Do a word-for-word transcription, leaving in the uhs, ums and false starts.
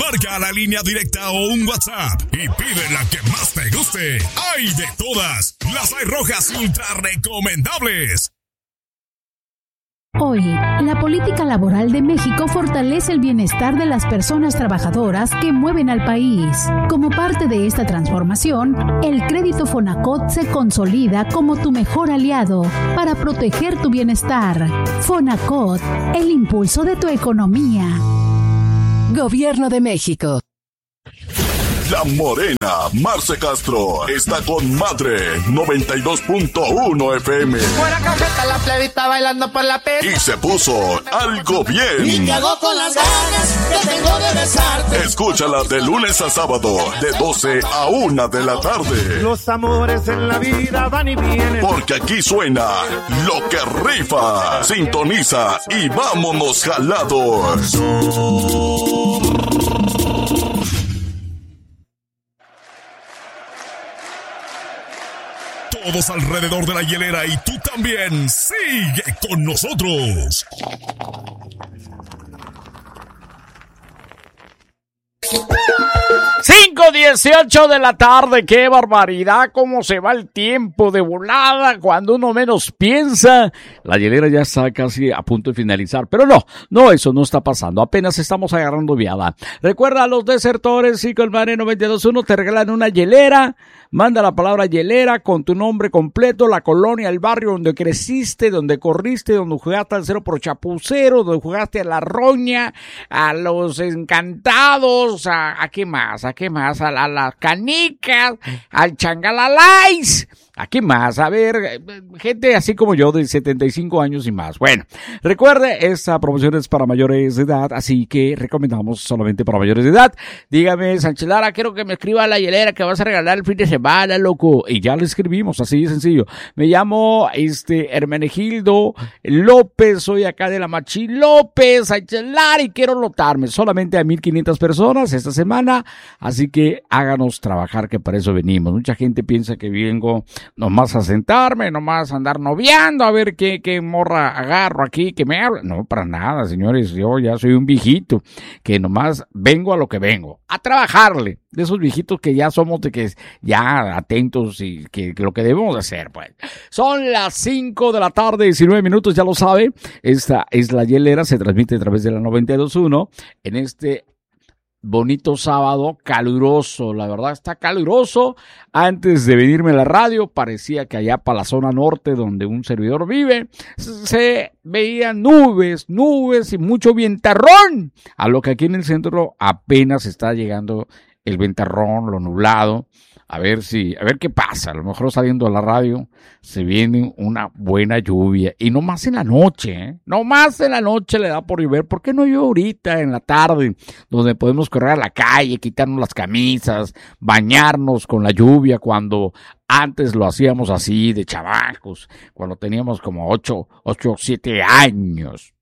Marca a la línea directa o un WhatsApp y pide la que más te guste. ¡Hay de todas! Las hay rojas y ultra recomendables. Hoy, la política laboral de México fortalece el bienestar de las personas trabajadoras que mueven al país. Como parte de esta transformación, el crédito Fonacot se consolida como tu mejor aliado para proteger tu bienestar. Fonacot, el impulso de tu economía. Gobierno de México. La Morena, Marce Castro, está con Madre noventa y dos punto uno F M. Fuera cajeta la plebita bailando por la pista. Y se puso algo bien. Y te hago con las ganas que tengo de besarte. Escúchala de lunes a sábado, de doce a una de la tarde. Los amores en la vida van y vienen. Porque aquí suena lo que rifa. Sintoniza y vámonos jalados. Todos alrededor de la hielera y tú también. Sigue con nosotros. cinco dieciocho de la tarde, qué barbaridad, cómo se va el tiempo de volada cuando uno menos piensa. La hielera ya está casi a punto de finalizar, pero no, no, eso no está pasando, apenas estamos agarrando viada. Recuerda, a los desertores y con Madre noventa y dos punto uno te regalan una hielera. Manda la palabra hielera con tu nombre completo, la colonia, el barrio donde creciste, donde corriste, donde jugaste al cero por chapucero, donde jugaste a la roña, a los encantados, a, a qué más, a qué más, a, la, a las canicas, al changalalais. ¿A qué más? A ver, gente así como yo de setenta y cinco años y más. Bueno, recuerde, esta promoción es para mayores de edad, así que recomendamos solamente para mayores de edad. Dígame, Sánchez Lara, quiero que me escriba la hielera que vas a regalar el fin de semana, loco. Y ya le escribimos, así de sencillo. Me llamo, este, Hermenegildo López, soy acá de la Machi López, Sánchez Lara, y quiero lotarme solamente a mil quinientas personas esta semana, así que háganos trabajar, que para eso venimos. Mucha gente piensa que vengo nomás a sentarme, nomás a andar noviando, a ver qué, qué morra agarro aquí, que me habla. No, para nada, señores, yo ya soy un viejito, que nomás vengo a lo que vengo, a trabajarle, de esos viejitos que ya somos de que ya atentos y que, que lo que debemos hacer, pues. Son las cinco de la tarde, diecinueve minutos, ya lo sabe, esta es la hielera, se transmite a través de la noventa y dos punto uno, en este bonito sábado, caluroso, la verdad está caluroso. Antes de venirme a la radio, parecía que allá para la zona norte donde un servidor vive, se veían nubes, nubes y mucho ventarrón, a lo que aquí en el centro apenas está llegando el ventarrón, lo nublado. A ver si, a ver qué pasa, a lo mejor saliendo a la radio se viene una buena lluvia, y no más en la noche, ¿eh? No más en la noche le da por llover. ¿Por qué no llueve ahorita en la tarde, donde podemos correr a la calle, quitarnos las camisas, bañarnos con la lluvia, cuando antes lo hacíamos así de chavacos, cuando teníamos como ocho, ocho, siete años?